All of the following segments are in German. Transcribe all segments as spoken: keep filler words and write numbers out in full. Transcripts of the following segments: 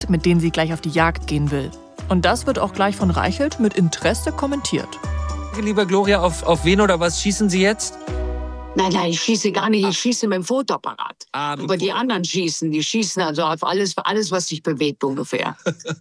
mit denen sie gleich auf die Jagd gehen will. Und das wird auch gleich von Reichelt mit Interesse kommentiert. Lieber Gloria, auf, auf wen oder was schießen Sie jetzt? Nein, nein, ich schieße gar nicht, ich schieße mit dem Fotoapparat. Ah, Aber die anderen schießen, die schießen also auf alles, alles was sich bewegt ungefähr.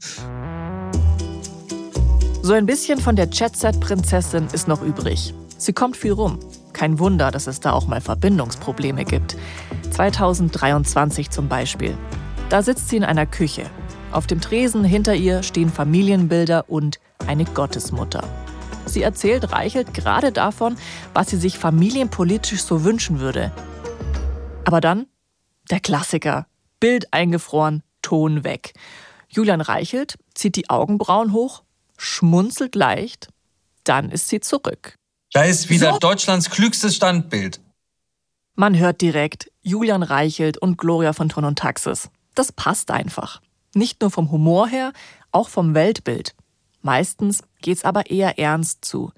So ein bisschen von der Jet-Set-Prinzessin ist noch übrig. Sie kommt viel rum. Kein Wunder, dass es da auch mal Verbindungsprobleme gibt. zweitausenddreiundzwanzig zum Beispiel. Da sitzt sie in einer Küche. Auf dem Tresen hinter ihr stehen Familienbilder und eine Gottesmutter. Sie erzählt Reichelt gerade davon, was sie sich familienpolitisch so wünschen würde. Aber dann der Klassiker. Bild eingefroren, Ton weg. Julian Reichelt zieht die Augenbrauen hoch, schmunzelt leicht, dann ist sie zurück. Da ist wieder so Deutschlands klügstes Standbild. Man hört direkt Julian Reichelt und Gloria von Thurn und Taxis. Das passt einfach. Nicht nur vom Humor her, auch vom Weltbild. Meistens geht's aber eher ernst zu.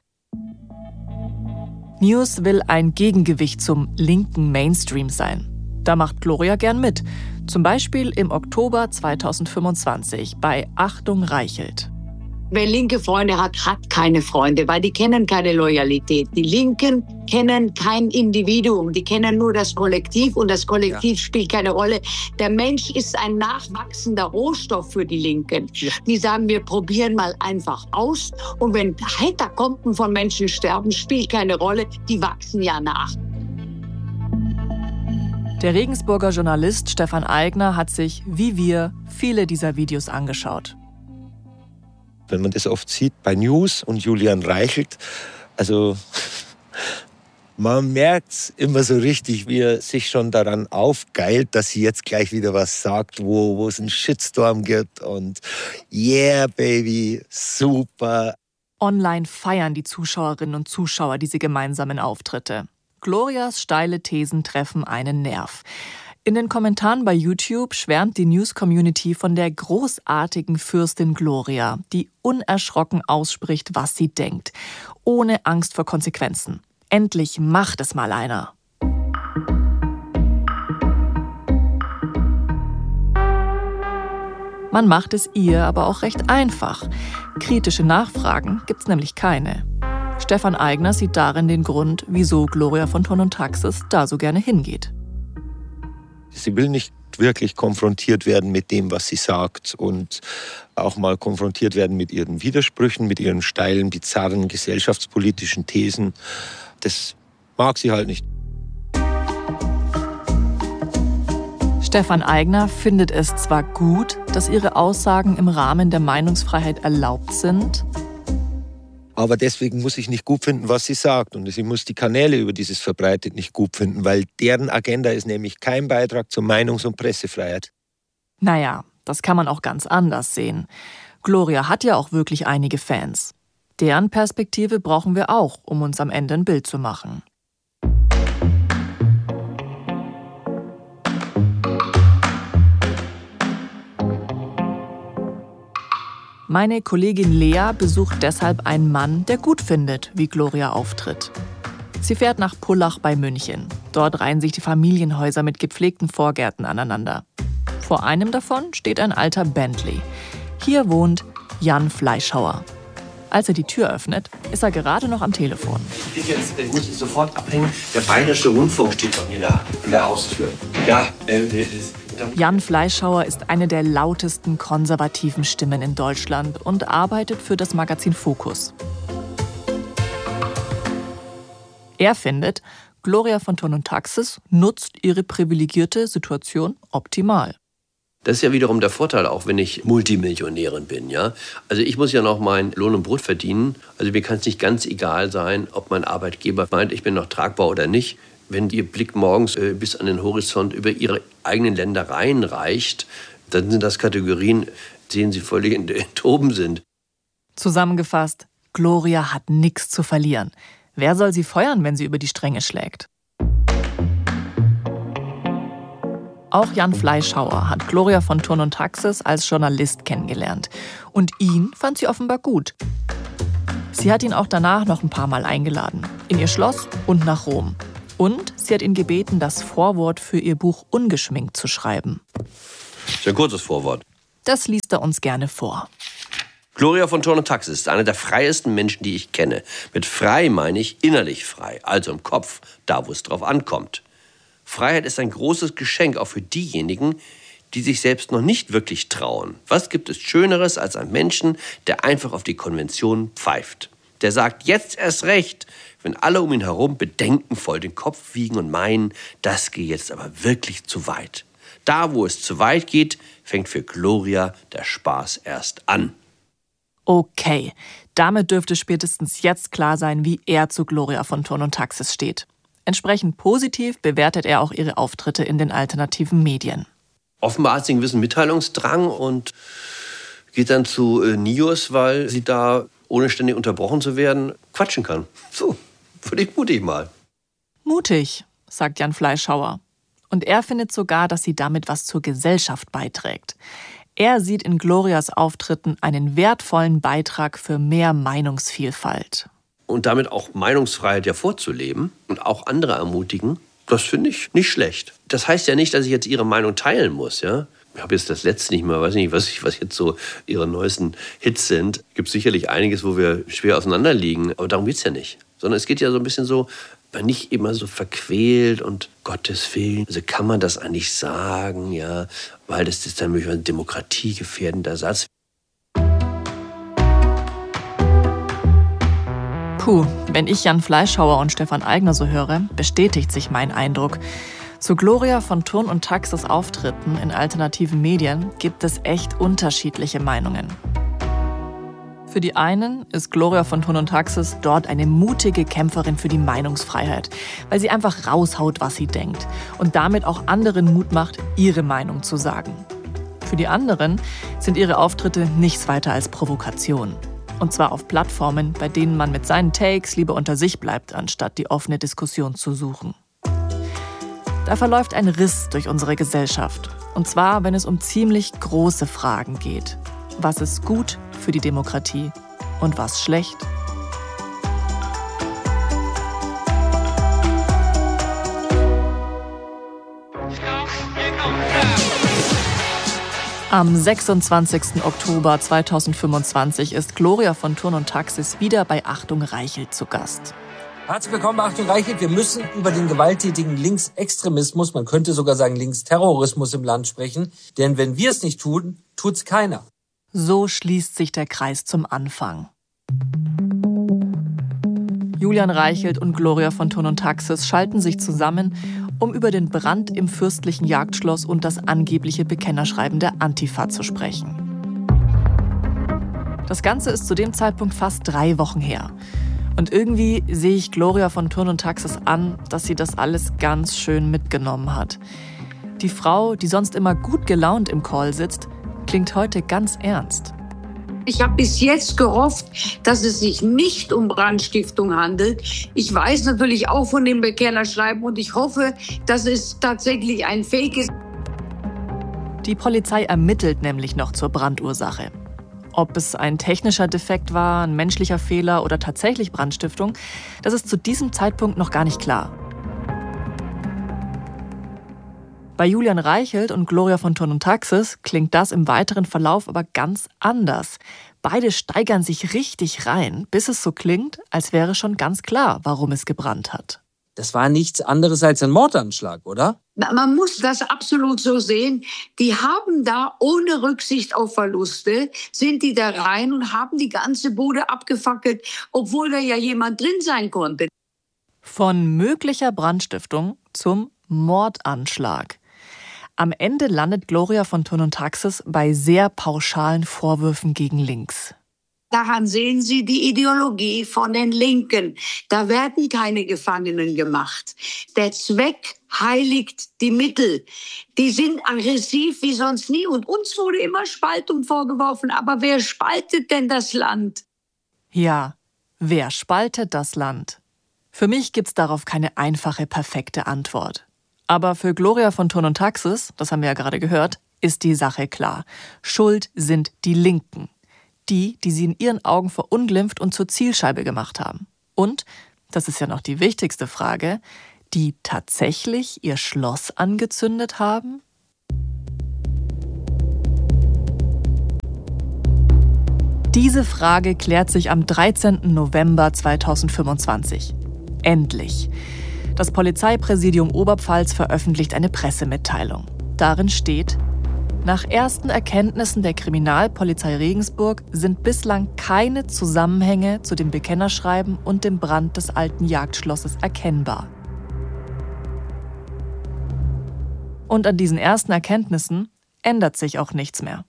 News will ein Gegengewicht zum linken Mainstream sein. Da macht Gloria gern mit. Zum Beispiel im Oktober zweitausendfünfundzwanzig bei Achtung Reichelt. Wer linke Freunde hat, hat keine Freunde, weil die kennen keine Loyalität. Die Linken kennen kein Individuum, die kennen nur das Kollektiv und das Kollektiv ja. spielt keine Rolle. Der Mensch ist ein nachwachsender Rohstoff für die Linken. Ja. Die sagen, wir probieren mal einfach aus und wenn Heiterkompen von Menschen sterben, spielt keine Rolle, die wachsen ja nach. Der Regensburger Journalist Stefan Aigner hat sich, wie wir, viele dieser Videos angeschaut. Wenn man das oft sieht bei News und Julian Reichelt, also man merkt immer so richtig, wie er sich schon daran aufgeilt, dass sie jetzt gleich wieder was sagt, wo, wo es einen Shitstorm gibt und yeah, baby, super. Online feiern die Zuschauerinnen und Zuschauer diese gemeinsamen Auftritte. Glorias steile Thesen treffen einen Nerv. In den Kommentaren bei YouTube schwärmt die News-Community von der großartigen Fürstin Gloria, die unerschrocken ausspricht, was sie denkt, ohne Angst vor Konsequenzen. Endlich macht es mal einer. Man macht es ihr aber auch recht einfach. Kritische Nachfragen gibt's nämlich keine. Stefan Aigner sieht darin den Grund, wieso Gloria von Thurn und Taxis da so gerne hingeht. Sie will nicht wirklich konfrontiert werden mit dem, was sie sagt und auch mal konfrontiert werden mit ihren Widersprüchen, mit ihren steilen, bizarren gesellschaftspolitischen Thesen. Das mag sie halt nicht. Stefan Aigner findet es zwar gut, dass ihre Aussagen im Rahmen der Meinungsfreiheit erlaubt sind, aber deswegen muss ich nicht gut finden, was sie sagt. Und sie muss die Kanäle, über die sie es verbreitet, nicht gut finden, weil deren Agenda ist nämlich kein Beitrag zur Meinungs- und Pressefreiheit. Naja, das kann man auch ganz anders sehen. Gloria hat ja auch wirklich einige Fans. Deren Perspektive brauchen wir auch, um uns am Ende ein Bild zu machen. Meine Kollegin Lea besucht deshalb einen Mann, der gut findet, wie Gloria auftritt. Sie fährt nach Pullach bei München. Dort reihen sich die Familienhäuser mit gepflegten Vorgärten aneinander. Vor einem davon steht ein alter Bentley. Hier wohnt Jan Fleischhauer. Als er die Tür öffnet, ist er gerade noch am Telefon. Ich jetzt äh, muss ich sofort abhängen. Der Bayerische Rundfunk steht bei mir da in der Haustür. Ja, äh, das Jan Fleischhauer ist eine der lautesten konservativen Stimmen in Deutschland und arbeitet für das Magazin Focus. Er findet, Gloria von Thurn und Taxis nutzt ihre privilegierte Situation optimal. Das ist ja wiederum der Vorteil, auch wenn ich Multimillionärin bin. Ja? Also ich muss ja noch mein Lohn und Brot verdienen. Also mir kann es nicht ganz egal sein, ob mein Arbeitgeber meint, ich bin noch tragbar oder nicht. Wenn Ihr Blick morgens äh, bis an den Horizont über Ihre eigenen Ländereien reicht, dann sind das Kategorien, denen Sie völlig in den Toben sind. Zusammengefasst, Gloria hat nichts zu verlieren. Wer soll sie feuern, wenn sie über die Stränge schlägt? Auch Jan Fleischhauer hat Gloria von Thurn und Taxis als Journalist kennengelernt. Und ihn fand sie offenbar gut. Sie hat ihn auch danach noch ein paar Mal eingeladen. In ihr Schloss und nach Rom. Und sie hat ihn gebeten, das Vorwort für ihr Buch Ungeschminkt zu schreiben. Das ist ein kurzes Vorwort. Das liest er uns gerne vor. Gloria von Thurn und Taxis ist eine der freiesten Menschen, die ich kenne. Mit frei meine ich innerlich frei, also im Kopf, da wo es drauf ankommt. Freiheit ist ein großes Geschenk, auch für diejenigen, die sich selbst noch nicht wirklich trauen. Was gibt es Schöneres als einen Menschen, der einfach auf die Konvention pfeift? Der sagt jetzt erst recht, wenn alle um ihn herum bedenkenvoll den Kopf wiegen und meinen, das geht jetzt aber wirklich zu weit. Da, wo es zu weit geht, fängt für Gloria der Spaß erst an. Okay, damit dürfte spätestens jetzt klar sein, wie er zu Gloria von Thurn und Taxis steht. Entsprechend positiv bewertet er auch ihre Auftritte in den alternativen Medien. Offenbar hat sie einen gewissen Mitteilungsdrang und geht dann zu äh, Nios, weil sie da, ohne ständig unterbrochen zu werden, quatschen kann. So, würde ich mutig mal. Mutig, sagt Jan Fleischhauer. Und er findet sogar, dass sie damit was zur Gesellschaft beiträgt. Er sieht in Glorias Auftritten einen wertvollen Beitrag für mehr Meinungsvielfalt. Und damit auch Meinungsfreiheit ja vorzuleben und auch andere ermutigen, das finde ich nicht schlecht. Das heißt ja nicht, dass ich jetzt ihre Meinung teilen muss, ja. Ich habe jetzt das letzte nicht mehr, weiß nicht, was, ich, was jetzt so ihre neuesten Hits sind. Es gibt sicherlich einiges, wo wir schwer auseinander liegen, aber darum geht es ja nicht. Sondern es geht ja so ein bisschen so, nicht immer so verquält und Gottes Willen. Also kann man das eigentlich sagen, ja, weil das ist dann möglicherweise ein demokratiegefährdender Satz. Puh, wenn ich Jan Fleischhauer und Stefan Aigner so höre, bestätigt sich mein Eindruck. Zu Gloria von Thurn und Taxis Auftritten in alternativen Medien gibt es echt unterschiedliche Meinungen. Für die einen ist Gloria von Thurn und Taxis dort eine mutige Kämpferin für die Meinungsfreiheit, weil sie einfach raushaut, was sie denkt und damit auch anderen Mut macht, ihre Meinung zu sagen. Für die anderen sind ihre Auftritte nichts weiter als Provokation. Und zwar auf Plattformen, bei denen man mit seinen Takes lieber unter sich bleibt, anstatt die offene Diskussion zu suchen. Da verläuft ein Riss durch unsere Gesellschaft. Und zwar, wenn es um ziemlich große Fragen geht. Was ist gut für die Demokratie und was schlecht? Am sechsundzwanzigsten Oktober zweitausendfünfundzwanzig ist Gloria von Thurn und Taxis wieder bei Achtung Reichelt zu Gast. Herzlich willkommen bei Achtung Reichelt. Wir müssen über den gewalttätigen Linksextremismus, man könnte sogar sagen Linksterrorismus im Land sprechen. Denn wenn wir es nicht tun, tut's keiner. So schließt sich der Kreis zum Anfang. Julian Reichelt und Gloria von Thurn und Taxis schalten sich zusammen, um über den Brand im fürstlichen Jagdschloss und das angebliche Bekennerschreiben der Antifa zu sprechen. Das Ganze ist zu dem Zeitpunkt fast drei Wochen her. Und irgendwie sehe ich Gloria von Thurn und Taxis an, dass sie das alles ganz schön mitgenommen hat. Die Frau, die sonst immer gut gelaunt im Call sitzt, klingt heute ganz ernst. Ich habe bis jetzt gehofft, dass es sich nicht um Brandstiftung handelt. Ich weiß natürlich auch von dem Bekennerschreiben und ich hoffe, dass es tatsächlich ein Fake ist. Die Polizei ermittelt nämlich noch zur Brandursache. Ob es ein technischer Defekt war, ein menschlicher Fehler oder tatsächlich Brandstiftung, das ist zu diesem Zeitpunkt noch gar nicht klar. Bei Julian Reichelt und Gloria von Thurn und Taxis klingt das im weiteren Verlauf aber ganz anders. Beide steigern sich richtig rein, bis es so klingt, als wäre schon ganz klar, warum es gebrannt hat. Das war nichts anderes als ein Mordanschlag, oder? Man muss das absolut so sehen. Die haben da ohne Rücksicht auf Verluste, sind die da rein und haben die ganze Bude abgefackelt, obwohl da ja jemand drin sein konnte. Von möglicher Brandstiftung zum Mordanschlag. Am Ende landet Gloria von Thurn und Taxis bei sehr pauschalen Vorwürfen gegen links. Daran sehen Sie die Ideologie von den Linken. Da werden keine Gefangenen gemacht. Der Zweck heiligt die Mittel. Die sind aggressiv wie sonst nie. Und uns wurde immer Spaltung vorgeworfen. Aber wer spaltet denn das Land? Ja, wer spaltet das Land? Für mich gibt's darauf keine einfache, perfekte Antwort. Aber für Gloria von Thurn und Taxis, das haben wir ja gerade gehört, ist die Sache klar. Schuld sind die Linken. Die, die sie in ihren Augen verunglimpft und zur Zielscheibe gemacht haben. Und, das ist ja noch die wichtigste Frage, die tatsächlich ihr Schloss angezündet haben? Diese Frage klärt sich am dreizehnten November zweitausendfünfundzwanzig. Endlich. Das Polizeipräsidium Oberpfalz veröffentlicht eine Pressemitteilung. Darin steht: Nach ersten Erkenntnissen der Kriminalpolizei Regensburg sind bislang keine Zusammenhänge zu dem Bekennerschreiben und dem Brand des alten Jagdschlosses erkennbar. Und an diesen ersten Erkenntnissen ändert sich auch nichts mehr.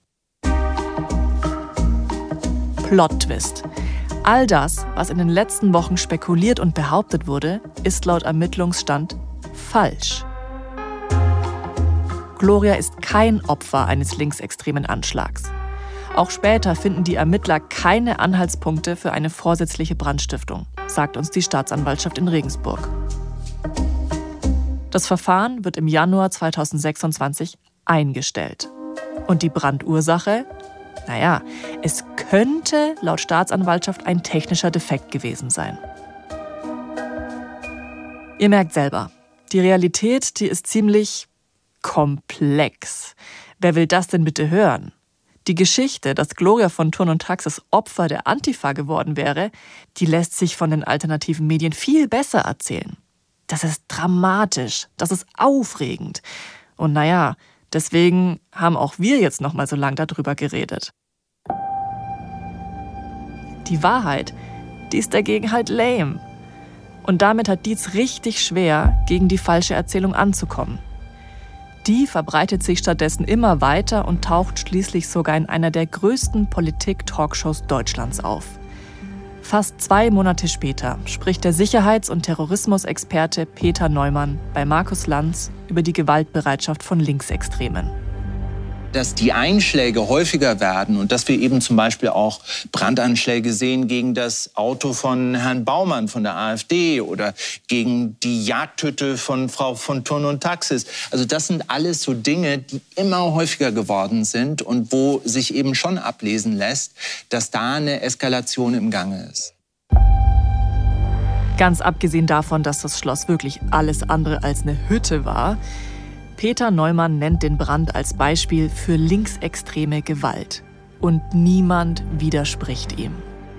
Plot-Twist. All das, was in den letzten Wochen spekuliert und behauptet wurde, ist laut Ermittlungsstand falsch. Gloria ist kein Opfer eines linksextremen Anschlags. Auch später finden die Ermittler keine Anhaltspunkte für eine vorsätzliche Brandstiftung, sagt uns die Staatsanwaltschaft in Regensburg. Das Verfahren wird im Januar zweitausendsechsundzwanzig eingestellt. Und die Brandursache? Naja, es könnte laut Staatsanwaltschaft ein technischer Defekt gewesen sein. Ihr merkt selber, die Realität, die ist ziemlich komplex. Wer will das denn bitte hören? Die Geschichte, dass Gloria von Thurn und Taxis Opfer der Antifa geworden wäre, die lässt sich von den alternativen Medien viel besser erzählen. Das ist dramatisch, das ist aufregend. Und naja, deswegen haben auch wir jetzt noch mal so lang darüber geredet. Die Wahrheit, die ist dagegen halt lame. Und damit hat Dietz richtig schwer, gegen die falsche Erzählung anzukommen. Die verbreitet sich stattdessen immer weiter und taucht schließlich sogar in einer der größten Politik-Talkshows Deutschlands auf. Fast zwei Monate später spricht der Sicherheits- und Terrorismusexperte Peter Neumann bei Markus Lanz über die Gewaltbereitschaft von Linksextremen. Dass die Einschläge häufiger werden und dass wir eben zum Beispiel auch Brandanschläge sehen gegen das Auto von Herrn Baumann von der AfD oder gegen die Jagdhütte von Frau von Thurn und Taxis. Also das sind alles so Dinge, die immer häufiger geworden sind und wo sich eben schon ablesen lässt, dass da eine Eskalation im Gange ist. Ganz abgesehen davon, dass das Schloss wirklich alles andere als eine Hütte war, Peter Neumann nennt den Brand als Beispiel für linksextreme Gewalt. Und niemand widerspricht ihm.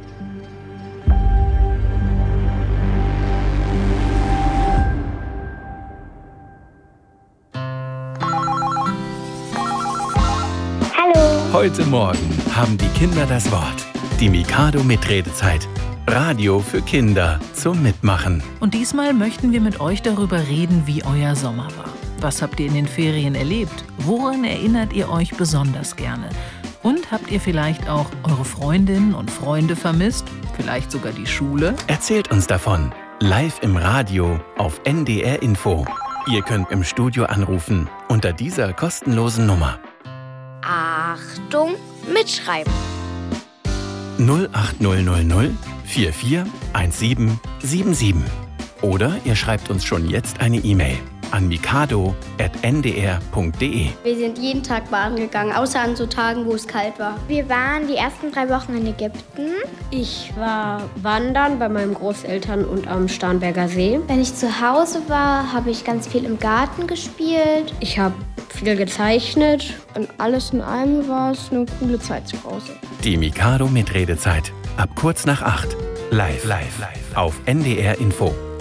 Hallo. Heute Morgen haben die Kinder das Wort. Die Mikado-Mitredezeit. Radio für Kinder zum Mitmachen. Und diesmal möchten wir mit euch darüber reden, wie euer Sommer war. Was habt ihr in den Ferien erlebt? Woran erinnert ihr euch besonders gerne? Und habt ihr vielleicht auch eure Freundinnen und Freunde vermisst? Vielleicht sogar die Schule? Erzählt uns davon. Live im Radio auf N D R Info. Ihr könnt im Studio anrufen unter dieser kostenlosen Nummer. Achtung, mitschreiben. null acht null null null vier vier eins sieben sieben sieben. Oder ihr schreibt uns schon jetzt eine E-Mail an mikado at n d r punkt d e. Wir sind jeden Tag baden gegangen, außer an so Tagen, wo es kalt war. Wir waren die ersten drei Wochen in Ägypten. Ich war wandern bei meinen Großeltern und am Starnberger See. Wenn ich zu Hause war, habe ich ganz viel im Garten gespielt. Ich habe viel gezeichnet. Und alles in allem war es eine coole Zeit zu Hause. Die Mikado-Mitredezeit. Ab kurz nach acht. Live, live, live. Auf N D R Info.